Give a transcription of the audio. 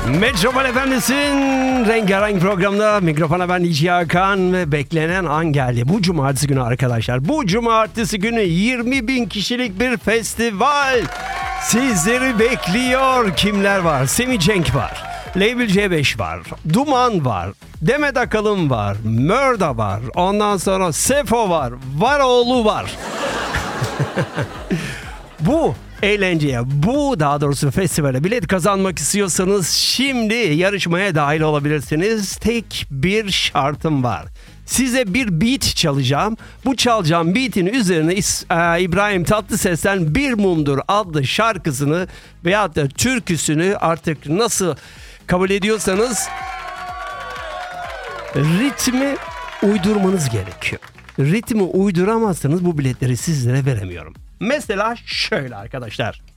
Metropol Efendisi'nin rengarenk programda mikrofona ben DJ Hakan ve beklenen an geldi. Bu cumartesi günü arkadaşlar. Bu cumartesi günü 20.000 kişilik bir festival sizleri bekliyor. Kimler var? Semih Cenk var. Label C5 var. Duman var. Demet Akalın var. Mörda var. Ondan sonra Sefo var. Varoğlu var. Bu eğlenceye, daha doğrusu festivale bilet kazanmak istiyorsanız şimdi yarışmaya dahil olabilirsiniz. Tek bir şartım var. Size bir beat çalacağım. Bu çalacağım beat'in üzerine İbrahim Tatlıses'ten Bir Mumdur adlı şarkısını veyahut da türküsünü artık nasıl kabul ediyorsanız ritmi uydurmanız gerekiyor. Ritmi uyduramazsanız bu biletleri sizlere veremiyorum. Mesela şöyle arkadaşlar.